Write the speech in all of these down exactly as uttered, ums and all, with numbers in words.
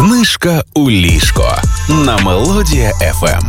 Книжка у ліжко на Мелодія еф ем.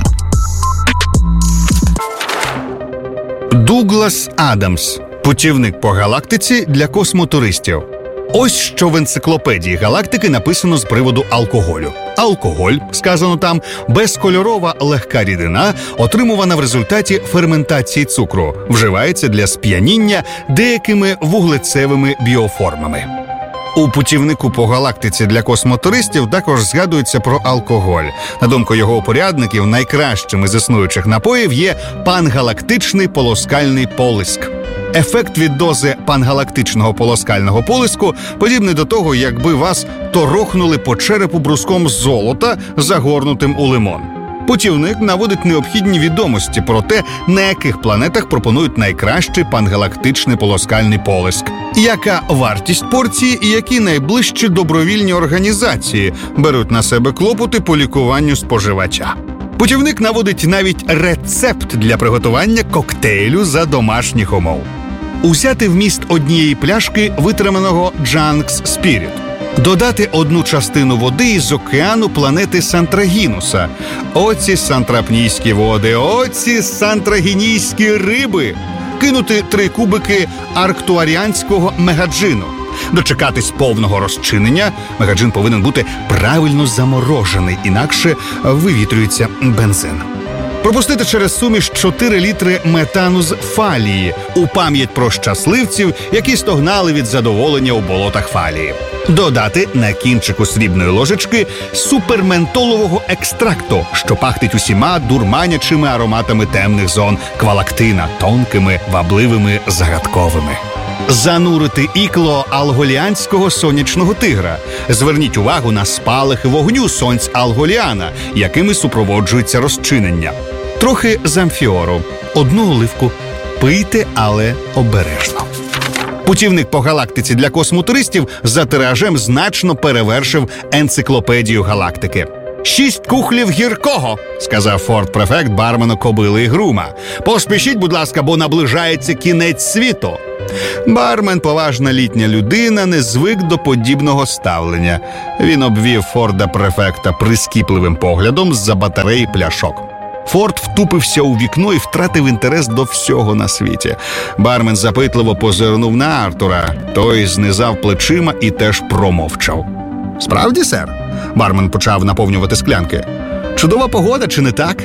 Дуглас Адамс. Путівник по галактиці для космотуристів. Ось що в енциклопедії галактики написано з приводу алкоголю. Алкоголь, сказано там, безкольорова легка рідина, отримувана в результаті ферментації цукру, вживається для сп'яніння деякими вуглецевими біоформами. У путівнику по галактиці для космотуристів також згадується про алкоголь. На думку його упорядників, найкращим із існуючих напоїв є пангалактичний полоскальний полиск. Ефект від дози пангалактичного полоскального полиску подібний до того, якби вас торохнули по черепу бруском золота, загорнутим у лимон. Путівник наводить необхідні відомості про те, на яких планетах пропонують найкращий пангалактичний полоскальний полиск, яка вартість порції і які найближчі добровільні організації беруть на себе клопоти по лікуванню споживача. Путівник наводить навіть рецепт для приготування коктейлю за домашніх умов. Узяти вміст однієї пляшки витриманого Джанкс Спіріт. Додати одну частину води із океану планети Сантрагінуса. Оці сантрапнійські води, оці сантрагінійські риби. Кинути три кубики арктуаріанського мегаджину. Дочекатись повного розчинення. Мегаджин повинен бути правильно заморожений, інакше вивітрюється бензин. Пропустити через суміш чотири літри метану з фалії у пам'ять про щасливців, які стогнали від задоволення у болотах фалії. Додати на кінчику срібної ложечки суперментолового екстракту, що пахтить усіма дурманячими ароматами темних зон квалактина, тонкими, вабливими, загадковими. Занурити ікло алголіанського сонячного тигра. Зверніть увагу на спалахи вогню сонць Алголіана, якими супроводжується розчинення. Трохи замфіору, одну оливку. Пийте, але обережно. Путівник по галактиці для космотуристів за тиражем значно перевершив енциклопедію галактики. «Шість кухлів гіркого», – сказав форт-префект бармену Кобили і Грума. «Поспішіть, будь ласка, бо наближається кінець світу». Бармен, поважна літня людина, не звик до подібного ставлення. Він обвів Форда-префекта прискіпливим поглядом з-за батареї пляшок. Форд втупився у вікно і втратив інтерес до всього на світі. Бармен запитливо позирнув на Артура. Той знизав плечима і теж промовчав. «Справді, сер?» Бармен почав наповнювати склянки. «Чудова погода, чи не так?»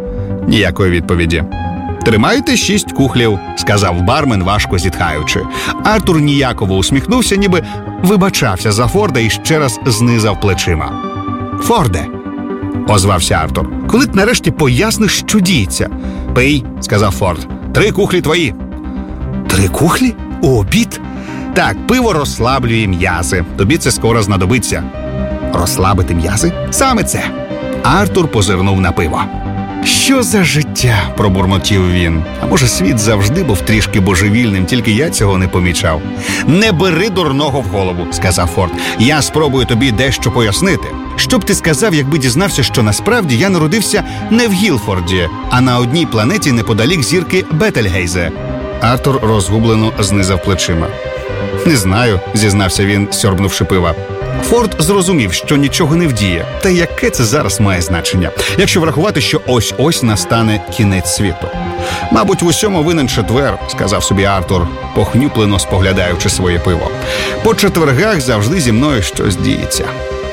Ніякої відповіді. «Тримайте шість кухлів», – сказав бармен, важко зітхаючи. Артур ніяково усміхнувся, ніби вибачався за Форда і ще раз знизав плечима. «Форде», – озвався Артур, – «коли ти нарешті поясниш, що діється?» «Пий», – сказав Форд. «Три кухлі твої». «Три кухлі? У обід?» «Так, пиво розслаблює м'язи. Тобі це скоро знадобиться». «Розслабити м'язи? Саме це». Артур позирнув на пиво. «Що за життя?» – пробурмотів він. «А може, світ завжди був трішки божевільним, тільки я цього не помічав». «Не бери дурного в голову», – сказав Форд. «Я спробую тобі дещо пояснити. Що б ти сказав, якби дізнався, що насправді я народився не в Гілфорді, а на одній планеті неподалік зірки Бетельгейзе?» Артур розгублено знизав плечима. «Не знаю», – зізнався він, сьорбнувши пива. Форд зрозумів, що нічого не вдіє. Та яке це зараз має значення, якщо врахувати, що ось-ось настане кінець світу? «Мабуть, в усьому винен четвер», – сказав собі Артур, похнюплено споглядаючи своє пиво. «По четвергах завжди зі мною щось діється».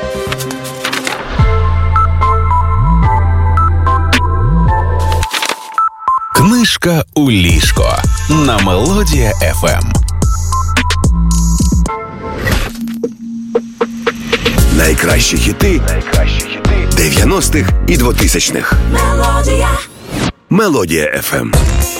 Книжка у ліжко на Мелодія еф ем. Найкращі хіти дев'яностих і двотисячних. Мелодія. Мелодія еф ем.